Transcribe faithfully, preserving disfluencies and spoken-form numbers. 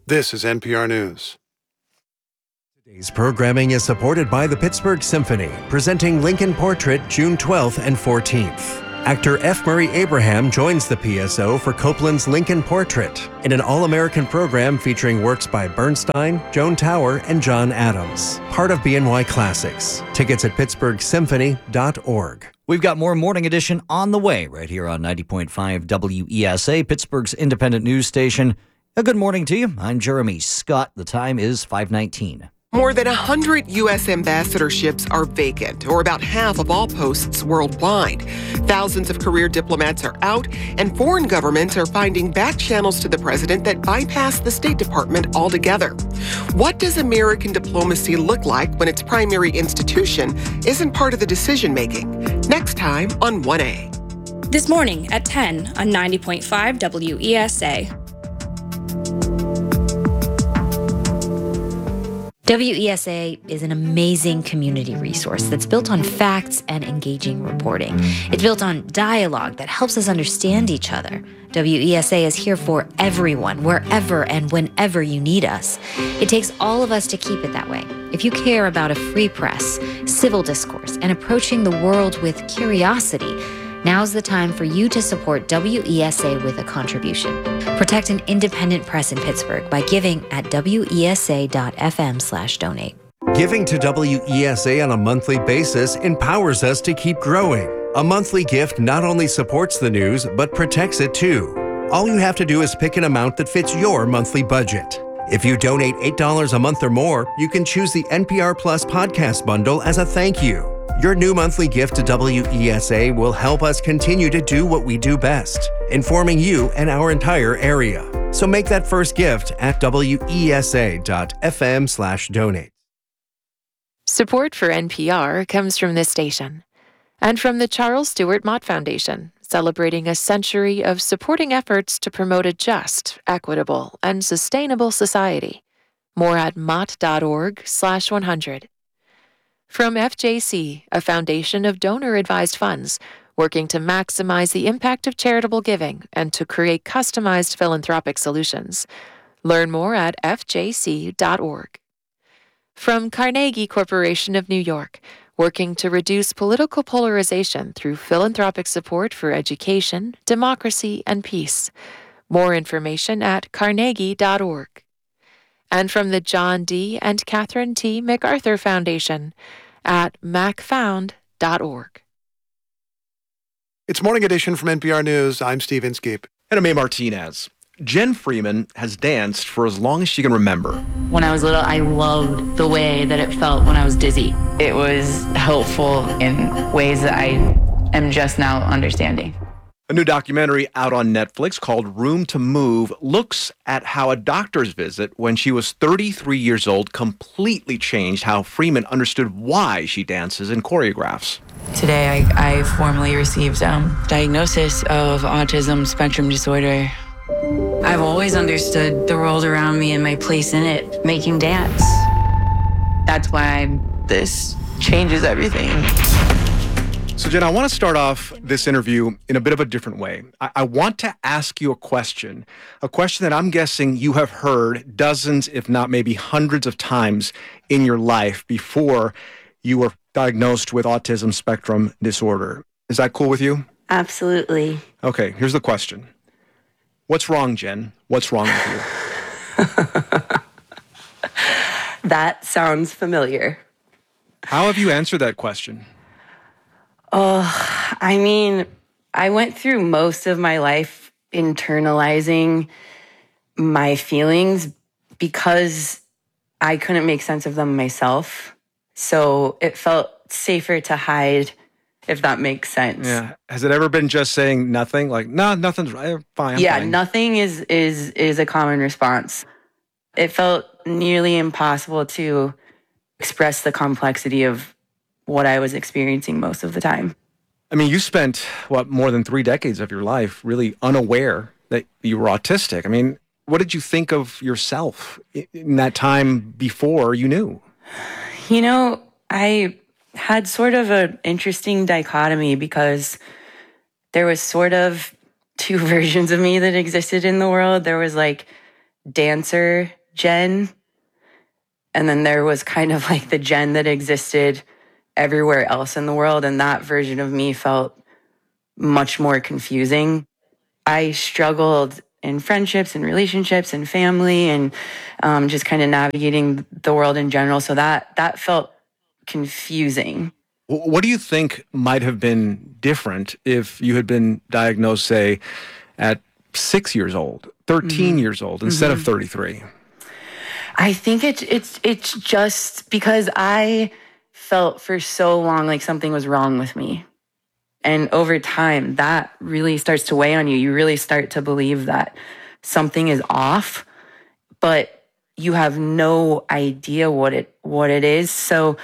This is N P R News. Today's programming is supported by the Pittsburgh Symphony, presenting Lincoln Portrait June twelfth and fourteenth. Actor F. Murray Abraham joins the P S O for Copeland's Lincoln Portrait in an all-American program featuring works by Bernstein, Joan Tower, and John Adams. Part of B N Y Classics. Tickets at pittsburgh symphony dot org. We've got more Morning Edition on the way right here on ninety point five W E S A, Pittsburgh's independent news station. A good morning to you. I'm Jeremy Scott. The time is five nineteen. More than one hundred U S ambassadorships are vacant, or about half of all posts worldwide. Thousands of career diplomats are out, and foreign governments are finding back channels to the president that bypass the State Department altogether. What does American diplomacy look like when its primary institution isn't part of the decision-making? Next time on one A. This morning at ten on ninety point five W E S A. W E S A is an amazing community resource that's built on facts and engaging reporting. It's built on dialogue that helps us understand each other. W E S A is here for everyone, wherever and whenever you need us. It takes all of us to keep it that way. If you care about a free press, civil discourse, and approaching the world with curiosity, now's the time for you to support W E S A with a contribution. Protect an independent press in Pittsburgh by giving at W E S A dot F M slash donate. Giving to W E S A on a monthly basis empowers us to keep growing. A monthly gift not only supports the news, but protects it too. All you have to do is pick an amount that fits your monthly budget. If you donate eight dollars a month or more, you can choose the N P R Plus podcast bundle as a thank you. Your new monthly gift to W E S A will help us continue to do what we do best, informing you and our entire area. So make that first gift at W E S A dot F M slash donate. Support for N P R comes from this station and from the Charles Stewart Mott Foundation, celebrating a century of supporting efforts to promote a just, equitable, and sustainable society. More at mott dot org slash one hundred. From F J C, a foundation of donor-advised funds, working to maximize the impact of charitable giving and to create customized philanthropic solutions. Learn more at F J C dot org. From Carnegie Corporation of New York, working to reduce political polarization through philanthropic support for education, democracy, and peace. More information at carnegie dot org. And from the John D. and Catherine T. MacArthur Foundation at mac found dot org. It's Morning Edition from N P R News. I'm Steve Inskeep. And I'm Mae Martinez. Jen Freeman has danced for as long as she can remember. When I was little, I loved the way that it felt when I was dizzy. It was helpful in ways that I am just now understanding. A new documentary out on Netflix called Room to Move looks at how a doctor's visit when she was thirty-three years old completely changed how Freeman understood why she dances and choreographs. Today, I, I formally received a um, diagnosis of autism spectrum disorder. I've always understood the world around me and my place in it, making dance. That's why this changes everything. So, Jen, I want to start off this interview in a bit of a different way. I, I want to ask you a question, a question that I'm guessing you have heard dozens, if not maybe hundreds of times in your life before you were diagnosed with autism spectrum disorder. Is that cool with you? Absolutely. Okay, here's the question. What's wrong, Jen? What's wrong with you? That sounds familiar. How have you answered that question? Oh, I mean, I went through most of my life internalizing my feelings because I couldn't make sense of them myself. So it felt safer to hide, if that makes sense. Yeah. Has it ever been just saying nothing? Like, no, nah, nothing's right. Fine. I'm yeah, fine. Nothing is is is a common response. It felt nearly impossible to express the complexity of what I was experiencing most of the time. I mean, you spent, what, more than three decades of your life really unaware that you were autistic. I mean, what did you think of yourself in that time before you knew? You know, I had sort of an interesting dichotomy because there was sort of two versions of me that existed in the world. There was like dancer Jen, and then there was kind of like the Jen that existed everywhere else in the world, and that version of me felt much more confusing. I struggled in friendships and relationships and family and um, just kind of navigating the world in general. So that that felt confusing. What do you think might have been different if you had been diagnosed, say, at six years old, thirteen mm-hmm. years old, instead mm-hmm. of thirty-three? I think it's it's it's just because I felt for so long like something was wrong with me. And over time, that really starts to weigh on you. You really start to believe that something is off, but you have no idea what it what it is. So